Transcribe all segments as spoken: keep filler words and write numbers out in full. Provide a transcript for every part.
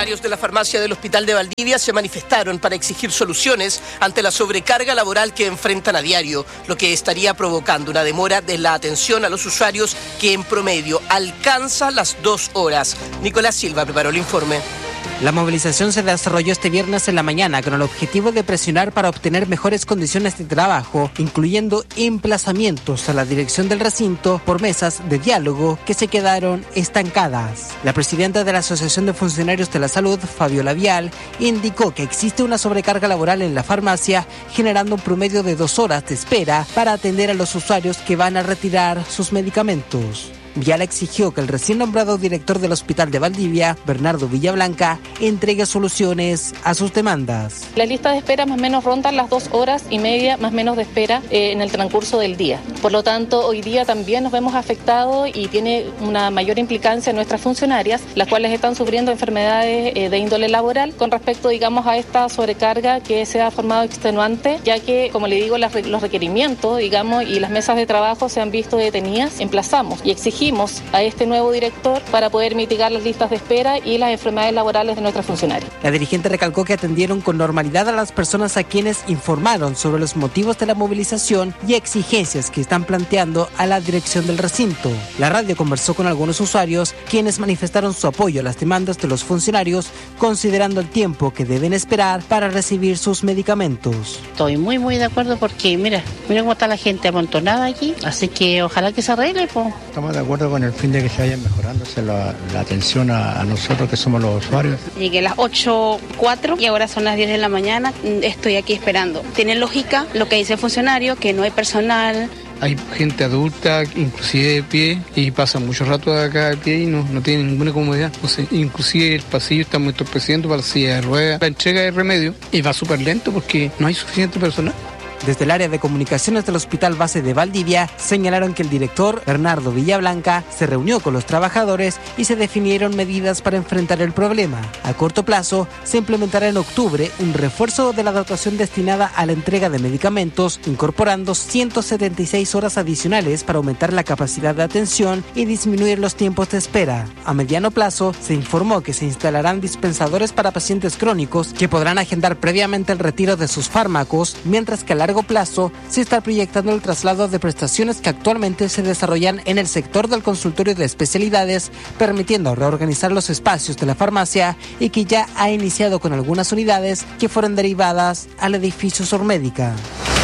Funcionarios de la farmacia del Hospital de Valdivia se manifestaron para exigir soluciones ante la sobrecarga laboral que enfrentan a diario, lo que estaría provocando una demora de la atención a los usuarios que en promedio alcanza las dos horas. Nicolás Silva preparó el informe. La movilización se desarrolló este viernes en la mañana con el objetivo de presionar para obtener mejores condiciones de trabajo, incluyendo emplazamientos a la dirección del recinto por mesas de diálogo que se quedaron estancadas. La presidenta de la Asociación de Funcionarios de la Salud, Fabiola Vial, indicó que existe una sobrecarga laboral en la farmacia, generando un promedio de dos horas de espera para atender a los usuarios que van a retirar sus medicamentos. Vial exigió que el recién nombrado director del Hospital de Valdivia, Bernardo Villablanca, entregue soluciones a sus demandas. La lista de espera más o menos ronda las dos horas y media más o menos de espera eh, en el transcurso del día. Por lo tanto, hoy día también nos vemos afectados y tiene una mayor implicancia en nuestras funcionarias, las cuales están sufriendo enfermedades eh, de índole laboral con respecto, digamos, a esta sobrecarga que se ha formado extenuante, ya que, como le digo, las, los requerimientos, digamos, y las mesas de trabajo se han visto detenidas. Emplazamos y exigimos a este nuevo director para poder mitigar las listas de espera y las enfermedades laborales de nuestros funcionarios. La dirigente recalcó que atendieron con normalidad a las personas a quienes informaron sobre los motivos de la movilización y exigencias que están planteando a la dirección del recinto. La radio conversó con algunos usuarios quienes manifestaron su apoyo a las demandas de los funcionarios, considerando el tiempo que deben esperar para recibir sus medicamentos. Estoy muy muy de acuerdo porque mira, mira cómo está la gente amontonada aquí, así que ojalá que se arregle. Po. Estamos de acuerdo con el fin de que se vaya mejorándose la, la atención a, a nosotros que somos los usuarios. Llegué a las ocho cuatro y ahora son las diez de la mañana, estoy aquí esperando. Tiene lógica lo que dice el funcionario, que no hay personal. Hay gente adulta, inclusive de pie, y pasa mucho rato de acá de pie y no, no tiene ninguna comodidad. O sea, inclusive el pasillo está muy entorpeciendo para la silla de ruedas. La entrega de remedio y va súper lento porque no hay suficiente personal. Desde el área de comunicaciones del Hospital Base de Valdivia señalaron que el director, Bernardo Villablanca, se reunió con los trabajadores y se definieron medidas para enfrentar el problema. A corto plazo, se implementará en octubre un refuerzo de la dotación destinada a la entrega de medicamentos, incorporando ciento setenta y seis horas adicionales para aumentar la capacidad de atención y disminuir los tiempos de espera. A mediano plazo, se informó que se instalarán dispensadores para pacientes crónicos que podrán agendar previamente el retiro de sus fármacos, mientras que a largo plazo se está proyectando el traslado de prestaciones que actualmente se desarrollan en el sector del consultorio de especialidades, permitiendo reorganizar los espacios de la farmacia y que ya ha iniciado con algunas unidades que fueron derivadas al edificio Surmédica.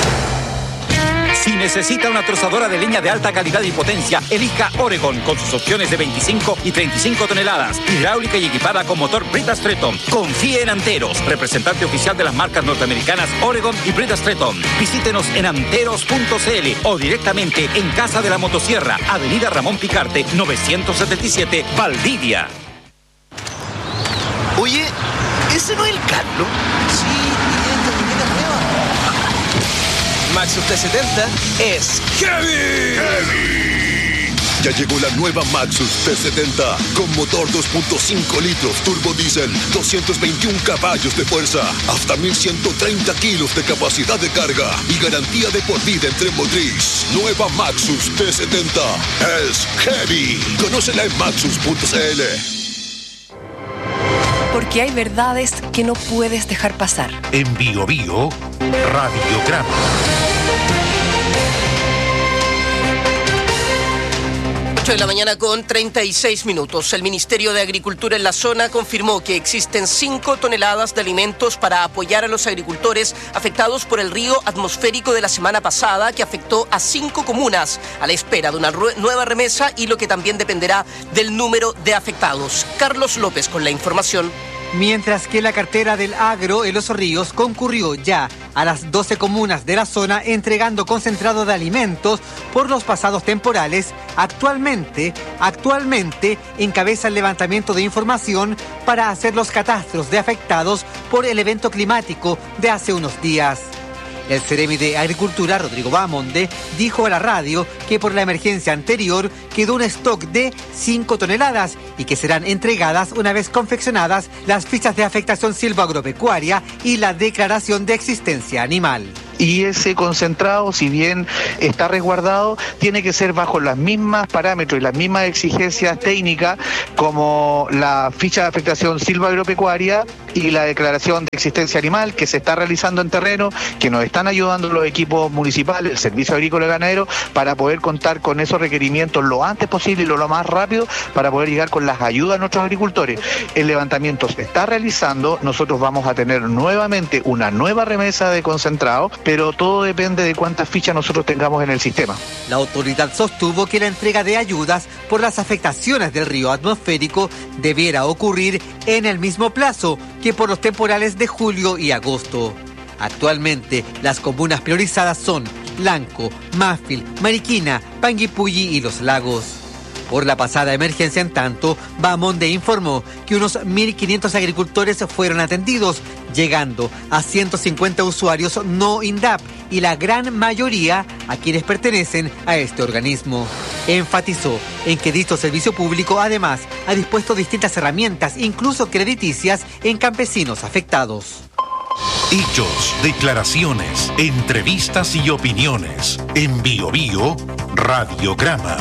Si necesita una trozadora de leña de alta calidad y potencia, elija Oregon con sus opciones de veinticinco y treinta y cinco toneladas, hidráulica y equipada con motor Brita Stretton. Confíe en Anteros, representante oficial de las marcas norteamericanas Oregon y Brita Stretton. Visítenos en anteros punto c l o directamente en Casa de la Motosierra, Avenida Ramón Picarte, novecientos setenta y siete, Valdivia. Oye, ¿ese no es el Carlos? Sí, y esta muñeca nueva. Maxus T setenta es Heavy. Heavy. Ya llegó la nueva Maxus T setenta con motor dos punto cinco litros turbo diésel, doscientos veintiún caballos de fuerza, hasta mil ciento treinta kilos de capacidad de carga y garantía de por vida en tren motriz. Nueva Maxus T setenta es Heavy. Conócela en maxus punto c l. Porque hay verdades que no puedes dejar pasar. En Bio Bio, Radiograma. ocho de la mañana con treinta y seis minutos. El Ministerio de Agricultura en la zona confirmó que existen cinco toneladas de alimentos para apoyar a los agricultores afectados por el río atmosférico de la semana pasada, que afectó a cinco comunas, a la espera de una nueva remesa y lo que también dependerá del número de afectados. Carlos López con la información. Mientras que la cartera del agro en Los Ríos concurrió ya a las doce comunas de la zona entregando concentrado de alimentos por los pasados temporales, actualmente, actualmente encabeza el levantamiento de información para hacer los catastros de afectados por el evento climático de hace unos días. El Ceremi de Agricultura, Rodrigo Bahamonde, dijo a la radio que por la emergencia anterior quedó un stock de cinco toneladas y que serán entregadas una vez confeccionadas las fichas de afectación silvoagropecuaria y la declaración de existencia animal. y ese concentrado, si bien está resguardado, tiene que ser bajo las mismas parámetros y las mismas exigencias técnicas como la ficha de afectación silvagropecuaria y la declaración de existencia animal que se está realizando en terreno, que nos están ayudando los equipos municipales, el Servicio Agrícola y Ganadero, para poder contar con esos requerimientos lo antes posible y lo, lo más rápido para poder llegar con las ayudas a nuestros agricultores. El levantamiento se está realizando, nosotros vamos a tener nuevamente una nueva remesa de concentrado, pero todo depende de cuántas fichas nosotros tengamos en el sistema. La autoridad sostuvo que la entrega de ayudas por las afectaciones del río atmosférico debiera ocurrir en el mismo plazo que por los temporales de julio y agosto. Actualmente, las comunas priorizadas son Lanco, Mafil, Mariquina, Panguipulli y Los Lagos. Por la pasada emergencia, en tanto, Bamonde informó que unos mil quinientos agricultores fueron atendidos, llegando a ciento cincuenta usuarios no INDAP y la gran mayoría a quienes pertenecen a este organismo. Enfatizó en que dicho servicio público además ha dispuesto distintas herramientas, incluso crediticias, en campesinos afectados. Hechos, declaraciones, entrevistas y opiniones. En Bio Bio, Radiograma.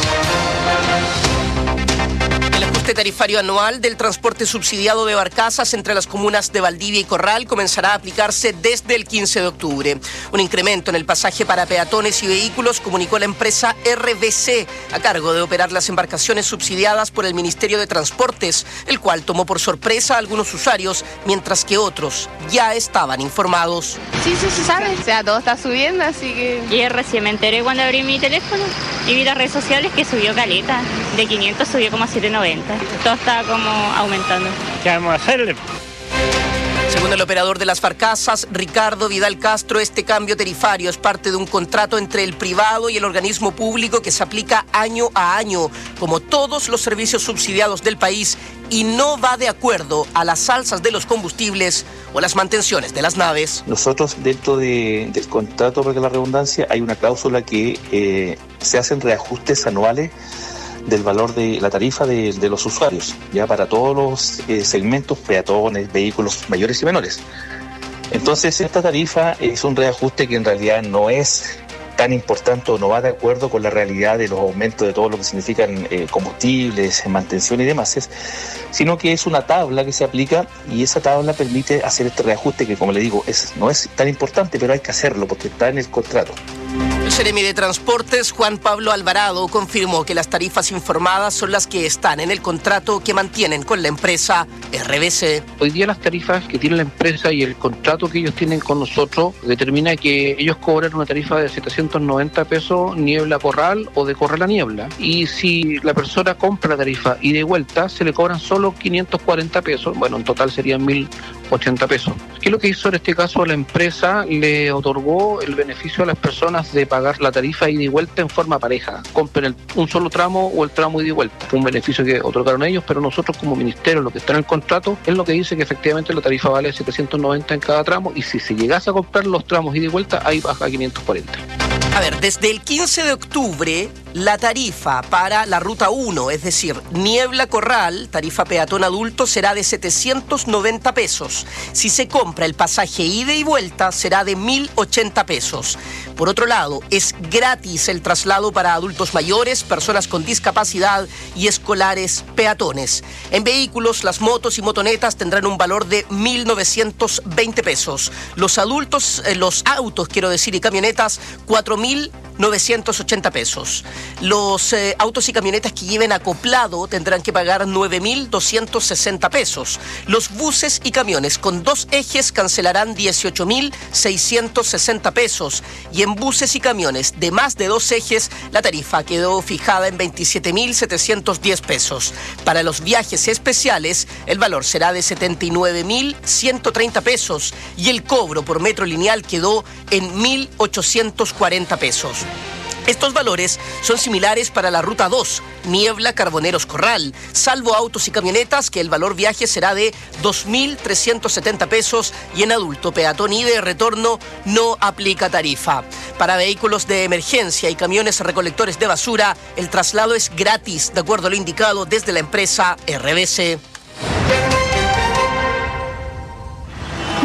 El ajuste tarifario anual del transporte subsidiado de barcazas entre las comunas de Valdivia y Corral comenzará a aplicarse desde el quince de octubre. Un incremento en el pasaje para peatones y vehículos comunicó la empresa R B C, a cargo de operar las embarcaciones subsidiadas por el Ministerio de Transportes, el cual tomó por sorpresa a algunos usuarios, mientras que otros ya estaban informados. Sí, sí, se sabe. O sea, todo está subiendo, así que... Y recién me enteré cuando abrí mi teléfono y vi las redes sociales que subió caleta. De quinientos subió como a setecientos noventa. Todo está como aumentando. ¿Qué vamos a hacerle? Según el operador de las barcazas, Ricardo Vidal Castro, este cambio tarifario es parte de un contrato entre el privado y el organismo público que se aplica año a año, como todos los servicios subsidiados del país, y no va de acuerdo a las alzas de los combustibles o las mantenciones de las naves. Nosotros dentro de, del contrato, para que la redundancia, hay una cláusula que eh, se hacen reajustes anuales del valor de la tarifa de, de los usuarios, ya para todos los eh, segmentos, peatones, vehículos mayores y menores. Entonces esta tarifa es un reajuste que en realidad no es tan importante o no va de acuerdo con la realidad de los aumentos de todo lo que significan eh, combustibles, mantención y demás, es, sino que es una tabla que se aplica y esa tabla permite hacer este reajuste que, como le digo, es, no es tan importante, pero hay que hacerlo porque está en el contrato. El Seremi de Transportes, Juan Pablo Alvarado, confirmó que las tarifas informadas son las que están en el contrato que mantienen con la empresa R B C. Hoy día las tarifas que tiene la empresa y el contrato que ellos tienen con nosotros determina que ellos cobran una tarifa de setecientos noventa pesos niebla a corral o de corral a niebla. Y si la persona compra la tarifa y de vuelta se le cobran solo quinientos cuarenta pesos, bueno, en total serían mil ochenta pesos. ¿Qué es lo que hizo en este caso? La empresa le otorgó el beneficio a las personas de pagar la tarifa ida y vuelta en forma pareja. Compren el, un solo tramo o el tramo ida y vuelta. Fue un beneficio que otorgaron ellos, pero nosotros como ministerio, lo que está en el contrato, es lo que dice que efectivamente la tarifa vale setecientos noventa en cada tramo y si se llegase a comprar los tramos ida y vuelta, ahí baja a quinientos cuarenta. A ver, desde el quince de octubre, la tarifa para la ruta uno, es decir, Niebla Corral, tarifa peatón adulto, será de setecientos noventa pesos. Si se compra el pasaje ida y vuelta, será de mil ochenta pesos. Por otro lado, es gratis el traslado para adultos mayores, personas con discapacidad y escolares peatones. En vehículos, las motos y motonetas tendrán un valor de mil novecientos veinte pesos. Los adultos, eh, los autos, quiero decir, y camionetas, cuatro mil novecientos ochenta pesos. Los eh, autos y camionetas que lleven acoplado tendrán que pagar nueve mil doscientos sesenta pesos. Los buses y camiones con dos ejes cancelarán dieciocho mil seiscientos sesenta pesos. Y en buses y camiones de más de dos ejes, la tarifa quedó fijada en veintisiete mil setecientos diez pesos. Para los viajes especiales, el valor será de setenta y nueve mil ciento treinta pesos y el cobro por metro lineal quedó en mil ochocientos cuarenta pesos. Estos valores son similares para la ruta dos, Niebla Carboneros Corral, salvo autos y camionetas que el valor viaje será de dos mil trescientos setenta pesos y en adulto, peatón y de retorno no aplica tarifa. Para vehículos de emergencia y camiones recolectores de basura, el traslado es gratis, de acuerdo a lo indicado desde la empresa R B C.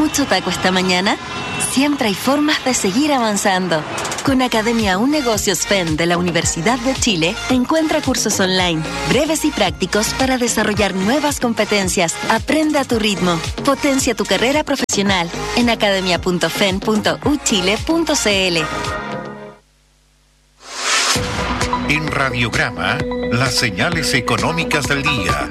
mucho taco esta mañana? Siempre hay formas de seguir avanzando. Con Academia Un Negocios F E N de la Universidad de Chile, encuentra cursos online, breves y prácticos para desarrollar nuevas competencias. Aprende a tu ritmo. Potencia tu carrera profesional en academia punto fen punto u chile punto c l. En Radiograma, las señales económicas del día.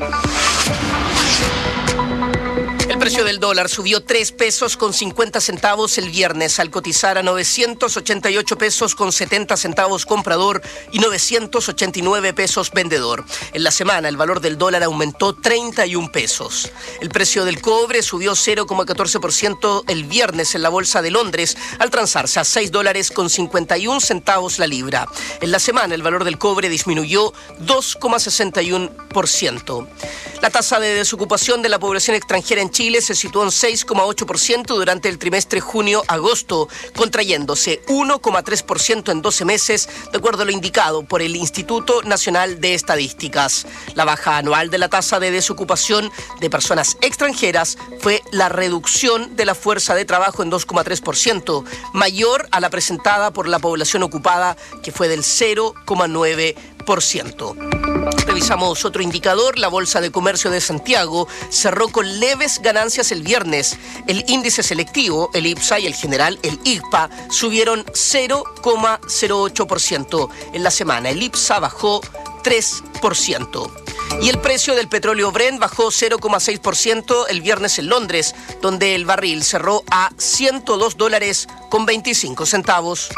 El precio del dólar subió tres pesos con cincuenta centavos el viernes al cotizar a novecientos ochenta y ocho pesos con setenta centavos comprador y novecientos ochenta y nueve pesos vendedor. En la semana el valor del dólar aumentó treinta y un pesos. El precio del cobre subió cero coma catorce por ciento el viernes en la bolsa de Londres al transarse a seis dólares con cincuenta y un centavos la libra. En la semana el valor del cobre disminuyó dos coma sesenta y uno por ciento. La tasa de desocupación de la población extranjera en Chile se situó en seis coma ocho por ciento durante el trimestre junio-agosto, contrayéndose uno coma tres por ciento en doce meses, de acuerdo a lo indicado por el Instituto Nacional de Estadísticas. La baja anual de la tasa de desocupación de personas extranjeras fue la reducción de la fuerza de trabajo en dos coma tres por ciento, mayor a la presentada por la población ocupada, que fue del cero coma nueve por ciento. Revisamos otro indicador. La Bolsa de Comercio de Santiago cerró con leves ganancias el viernes. El índice selectivo, el IPSA, y el general, el I G P A, subieron cero coma cero ocho por ciento. En la semana el IPSA bajó tres por ciento. Y el precio del petróleo Brent bajó cero coma seis por ciento el viernes en Londres, donde el barril cerró a ciento dos dólares con veinticinco centavos.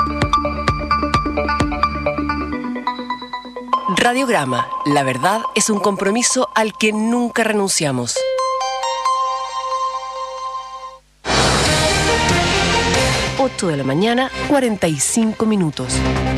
Radiograma. La verdad es un compromiso al que nunca renunciamos. ocho de la mañana, cuarenta y cinco minutos.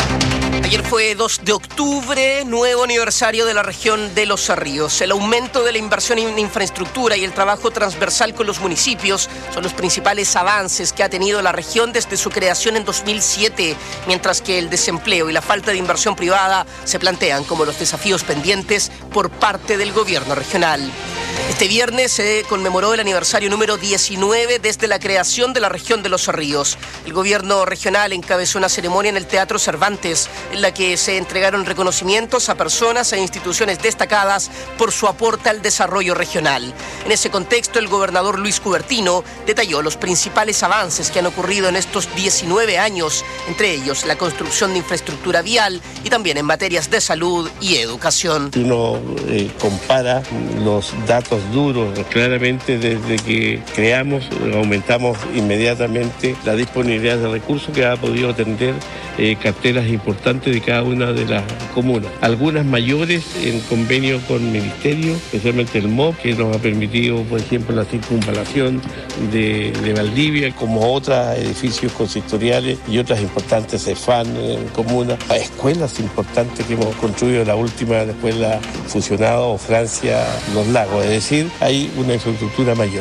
Ayer fue dos de octubre, nuevo aniversario de la región de Los Ríos. El aumento de la inversión en infraestructura y el trabajo transversal con los municipios son los principales avances que ha tenido la región desde su creación en dos mil siete, mientras que el desempleo y la falta de inversión privada se plantean como los desafíos pendientes por parte del gobierno regional. Este viernes se conmemoró el aniversario número diecinueve desde la creación de la región de Los Ríos. El gobierno regional encabezó una ceremonia en el Teatro Cervantes, en la que se entregaron reconocimientos a personas e instituciones destacadas por su aporte al desarrollo regional. En ese contexto, el gobernador Luis Cubertino detalló los principales avances que han ocurrido en estos diecinueve años, entre ellos la construcción de infraestructura vial y también en materias de salud y educación. Si uno eh, compara los datos duros, claramente desde que creamos aumentamos inmediatamente la disponibilidad de recursos que ha podido atender eh, carteras importantes de cada una de las comunas. Algunas mayores en convenio con ministerios, especialmente el M O P, que nos ha permitido, por ejemplo, la circunvalación de, de Valdivia, como otros edificios consistoriales y otras importantes C E F A N en comunas, escuelas importantes que hemos construido, la última escuela fusionada o Francia Los Lagos, es decir, hay una infraestructura mayor.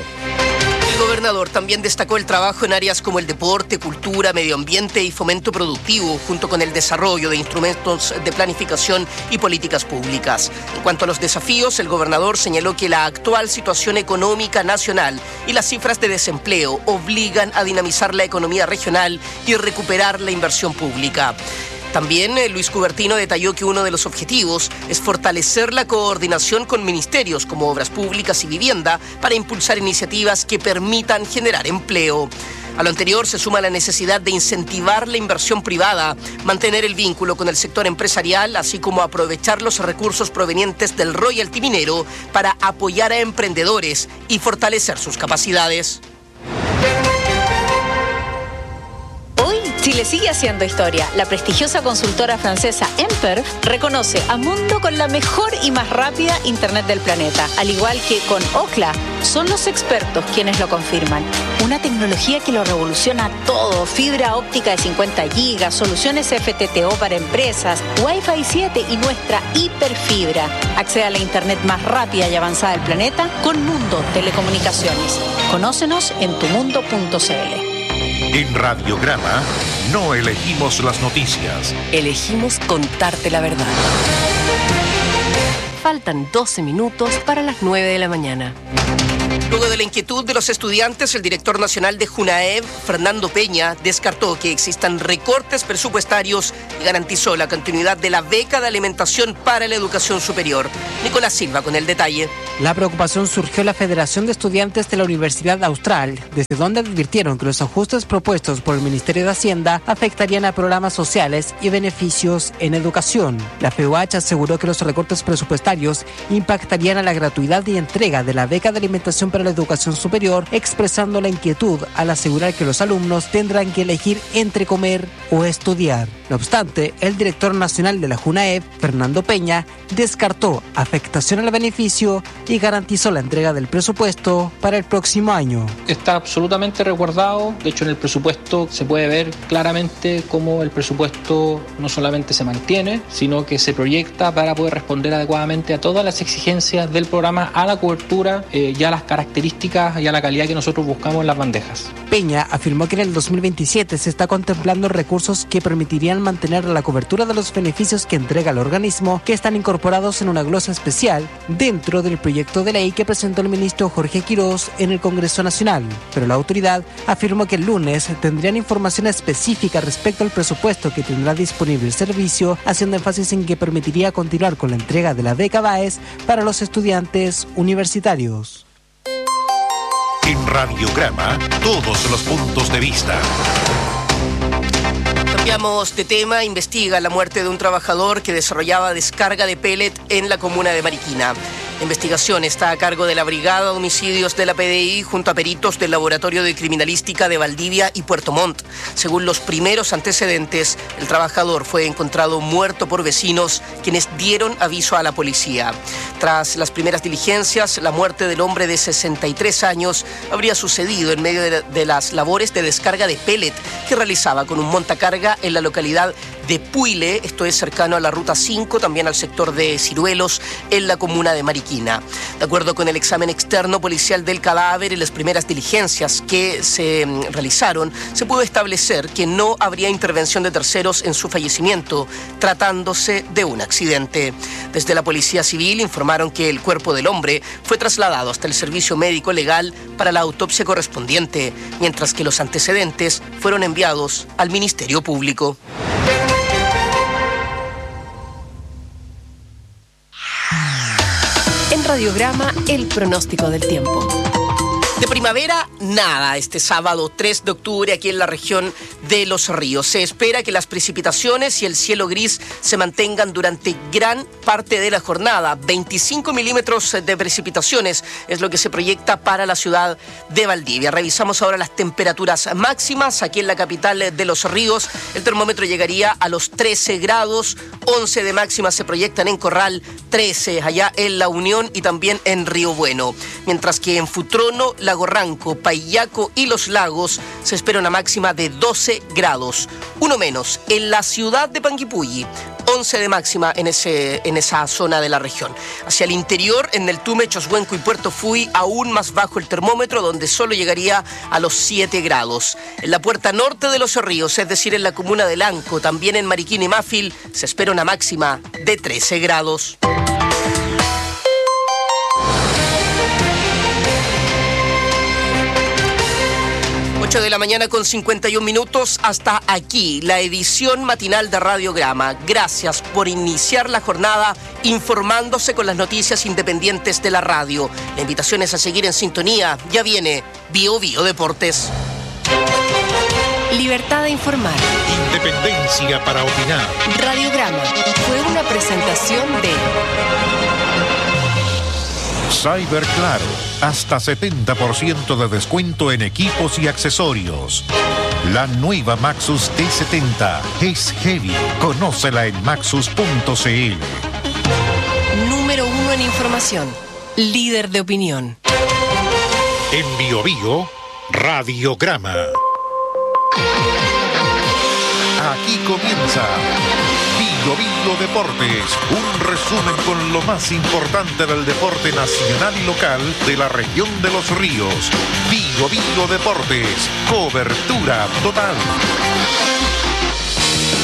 El gobernador también destacó el trabajo en áreas como el deporte, cultura, medio ambiente y fomento productivo, junto con el desarrollo de instrumentos de planificación y políticas públicas. En cuanto a los desafíos, el gobernador señaló que la actual situación económica nacional y las cifras de desempleo obligan a dinamizar la economía regional y recuperar la inversión pública. También eh, Luis Cubertino detalló que uno de los objetivos es fortalecer la coordinación con ministerios como Obras Públicas y Vivienda para impulsar iniciativas que permitan generar empleo. A lo anterior se suma la necesidad de incentivar la inversión privada, mantener el vínculo con el sector empresarial, así como aprovechar los recursos provenientes del royalty minero para apoyar a emprendedores y fortalecer sus capacidades. Chile sigue haciendo historia. La prestigiosa consultora francesa Emper reconoce a Mundo con la mejor y más rápida Internet del planeta. Al igual que con Ookla, son los expertos quienes lo confirman. Una tecnología que lo revoluciona todo. Fibra óptica de cincuenta gigas, soluciones F T T O para empresas, Wi-Fi siete y nuestra hiperfibra. Accede a la Internet más rápida y avanzada del planeta con Mundo Telecomunicaciones. Conócenos en tu mundo punto c l. En Radiograma no elegimos las noticias. Elegimos contarte la verdad. Faltan doce minutos para las nueve de la mañana. Luego de la inquietud de los estudiantes, el director nacional de Junaev, Fernando Peña, descartó que existan recortes presupuestarios y garantizó la continuidad de la beca de alimentación para la educación superior. Nicolás Silva con el detalle. La preocupación surgió en la Federación de Estudiantes de la Universidad Austral, desde donde advirtieron que los ajustes propuestos por el Ministerio de Hacienda afectarían a programas sociales y beneficios en educación. La F E U H aseguró que los recortes presupuestarios impactarían a la gratuidad y entrega de la beca de alimentación para la educación superior, expresando la inquietud al asegurar que los alumnos tendrán que elegir entre comer o estudiar. No obstante, el director nacional de la Junaev, Fernando Peña, descartó afectación al beneficio y garantizó la entrega del presupuesto para el próximo año. Está absolutamente resguardado. De hecho, en el presupuesto se puede ver claramente cómo el presupuesto no solamente se mantiene, sino que se proyecta para poder responder adecuadamente a todas las exigencias del programa, a la cobertura eh, y a las características y a la calidad que nosotros buscamos en las bandejas. Peña afirmó que en el dos mil veintisiete se está contemplando recursos que permitirían mantener la cobertura de los beneficios que entrega el organismo, que están incorporados en una glosa especial dentro del proyecto de ley que presentó el ministro Jorge Quirós en el Congreso Nacional. Pero la autoridad afirmó que el lunes tendrían información específica respecto al presupuesto que tendrá disponible el servicio, haciendo énfasis en que permitiría continuar con la entrega de la beca Baez para los estudiantes universitarios. En Radiograma, todos los puntos de vista. Cambiamos de tema. Investiga la muerte de un trabajador que desarrollaba descarga de pellet en la comuna de Mariquina. La investigación está a cargo de la Brigada de Homicidios de la P D I junto a peritos del Laboratorio de Criminalística de Valdivia y Puerto Montt. Según los primeros antecedentes, el trabajador fue encontrado muerto por vecinos, quienes dieron aviso a la policía. Tras las primeras diligencias, la muerte del hombre de sesenta y tres años habría sucedido en medio de, de las labores de descarga de pellet que realizaba con un montacarga en la localidad de Puile, esto es cercano a la Ruta cinco, también al sector de Ciruelos, en la comuna de Mariquina. De acuerdo con el examen externo policial del cadáver y las primeras diligencias que se realizaron, se pudo establecer que no habría intervención de terceros en su fallecimiento, tratándose de un accidente. Desde la Policía Civil informaron que el cuerpo del hombre fue trasladado hasta el servicio médico legal para la autopsia correspondiente, mientras que los antecedentes fueron enviados al Ministerio Público. En Radiograma, el pronóstico del tiempo. De primavera, nada este sábado tres de octubre aquí en la región de Los Ríos. Se espera que las precipitaciones y el cielo gris se mantengan durante gran parte de la jornada. veinticinco milímetros de precipitaciones es lo que se proyecta para la ciudad de Valdivia. Revisamos ahora las temperaturas máximas aquí en la capital de Los Ríos. El termómetro llegaría a los trece grados, once de máxima se proyectan en Corral, trece allá en La Unión y también en Río Bueno. Mientras que en Futrono, Lago Ranco, Paillaco y Los Lagos se espera una máxima de doce grados, uno menos en la ciudad de Panguipulli, once de máxima en, ese, en esa zona de la región. Hacia el interior, en el Tume, Choshuenco y Puerto Fui, aún más bajo el termómetro, donde solo llegaría a los siete grados. En la puerta norte de Los Ríos, es decir, en la comuna de Lanco, también en Mariquina y Mafil, se espera una máxima de trece grados. ocho de la mañana con cincuenta y un minutos. Hasta aquí la edición matinal de Radiograma. Gracias por iniciar la jornada informándose con las noticias independientes de la radio. La invitación es a seguir en sintonía. Ya viene Bio Bio Deportes. Libertad de informar. Independencia para opinar. Radiograma fue una presentación de Cyberclaro, hasta setenta por ciento de descuento en equipos y accesorios. La nueva Maxus T setenta es heavy. Conócela en maxus punto c l. Número uno en información. Líder de opinión. En Bio Bio, Radiograma. Aquí comienza Bio Bio Deportes, un resumen con lo más importante del deporte nacional y local de la región de Los Ríos. Bio Bio Deportes, cobertura total.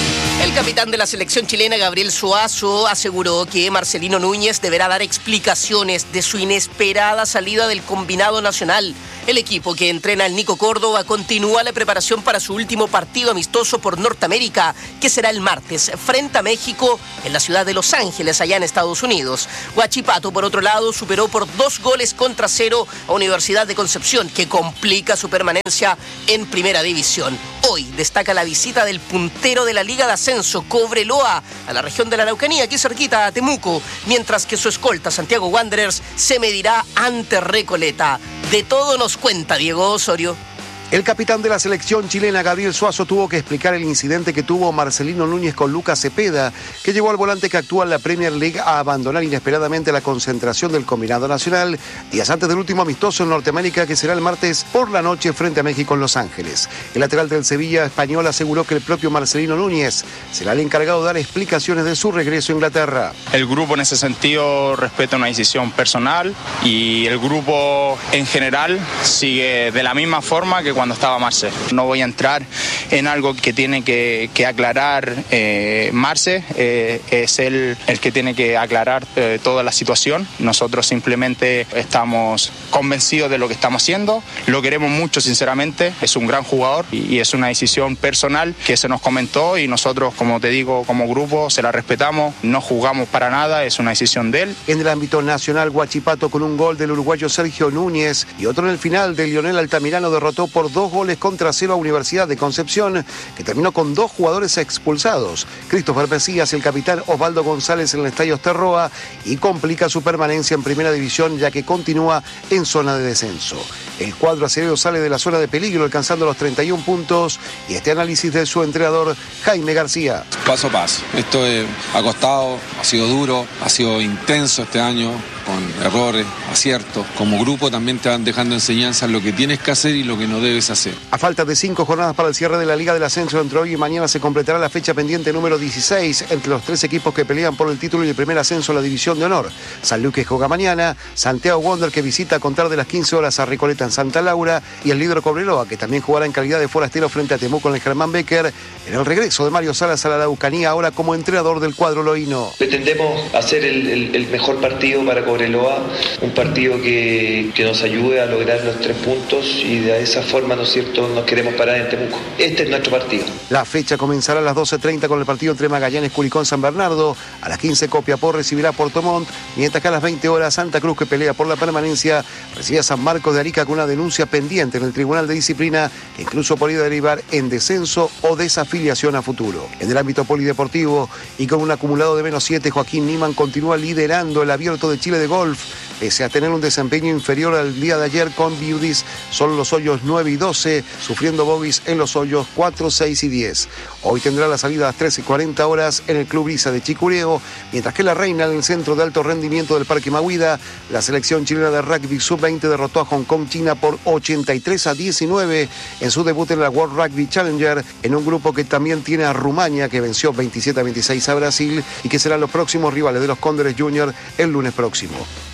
El capitán de la selección chilena, Gabriel Suazo, aseguró que Marcelino Núñez deberá dar explicaciones de su inesperada salida del combinado nacional. El equipo que entrena al Nico Córdoba continúa la preparación para su último partido amistoso por Norteamérica, que será el martes frente a México en la ciudad de Los Ángeles, allá en Estados Unidos. Huachipato, por otro lado, superó por dos goles contra cero a Universidad de Concepción, que complica su permanencia en Primera División. Hoy destaca la visita del puntero de la Liga de Ascenso, Cobreloa, a la región de la Araucanía, aquí cerquita a Temuco, mientras que su escolta, Santiago Wanderers, se medirá ante Recoleta. De todo nos cuenta Diego Osorio. El capitán de la selección chilena, Gabriel Suazo, tuvo que explicar el incidente que tuvo Marcelino Núñez con Lucas Cepeda, que llevó al volante que actúa en la Premier League a abandonar inesperadamente la concentración del combinado nacional días antes del último amistoso en Norteamérica, que será el martes por la noche frente a México en Los Ángeles. El lateral del Sevilla español aseguró que el propio Marcelino Núñez será el encargado de dar explicaciones de su regreso a Inglaterra. El grupo en ese sentido respeta una decisión personal y el grupo en general sigue de la misma forma que cuando cuando estaba Marce. No voy a entrar en algo que tiene que, que aclarar eh, Marce, eh, es él el que tiene que aclarar eh, toda la situación. Nosotros simplemente estamos convencidos de lo que estamos haciendo, lo queremos mucho sinceramente, es un gran jugador y, y es una decisión personal que se nos comentó y nosotros, como te digo, como grupo se la respetamos, no juzgamos para nada, es una decisión de él. En el ámbito nacional, Huachipato con un gol del uruguayo Sergio Núñez y otro en el final de Lionel Altamirano derrotó por dos goles contra cero a Universidad de Concepción, que terminó con dos jugadores expulsados, Christopher Mesías y el capitán Osvaldo González en el Estadio Osterroa, y complica su permanencia en Primera División ya que continúa en zona de descenso. El cuadro acerero sale de la zona de peligro alcanzando los treinta y un puntos y este análisis de su entrenador Jaime García. Paso a paso, esto es, ha costado, ha sido duro, ha sido intenso este año, con errores, aciertos. Como grupo también te van dejando enseñanzas lo que tienes que hacer y lo que no debes hacer. A falta de cinco jornadas para el cierre de la Liga del Ascenso, entre hoy y mañana se completará la fecha pendiente número dieciséis entre los tres equipos que pelean por el título y el primer ascenso a la División de Honor. San Luque juega mañana, Santiago Wander que visita a contar de las quince horas a Recoleta en Santa Laura y el líder Cobreloa que también jugará en calidad de forastero frente a Temuco en el Germán Becker en el regreso de Mario Salas a la Araucanía ahora como entrenador del cuadro loíno. Pretendemos hacer el, el, el mejor partido para Cobreloa, un partido que, que nos ayude a lograr los tres puntos y de esa forma, ¿no es cierto?, nos queremos parar en Temuco. Este es nuestro partido. La fecha comenzará a las doce treinta con el partido entre Magallanes, Curicó, San Bernardo. A las quince Copiapó recibirá a Puerto Montt, mientras que a las veinte horas Santa Cruz, que pelea por la permanencia, recibe a San Marcos de Arica con una denuncia pendiente en el Tribunal de Disciplina que incluso podría derivar en descenso o desafiliación a futuro. En el ámbito polideportivo y con un acumulado de menos siete, Joaquín Niemann continúa liderando el Abierto de Chile de golf, pese a tener un desempeño inferior al día de ayer con Beauties, son los hoyos nueve y doce, sufriendo bogies en los hoyos cuatro, seis y diez. Hoy tendrá la salida a las trece y cuarenta horas en el Club Brisa de Chicureo, mientras que la reina en el centro de alto rendimiento del Parque Mahuida, la selección chilena de rugby sub veinte derrotó a Hong Kong, China por ochenta y tres a diecinueve en su debut en la World Rugby Challenger, en un grupo que también tiene a Rumania, que venció veintisiete a veintiséis a Brasil y que serán los próximos rivales de los Cóndores Junior el lunes próximo.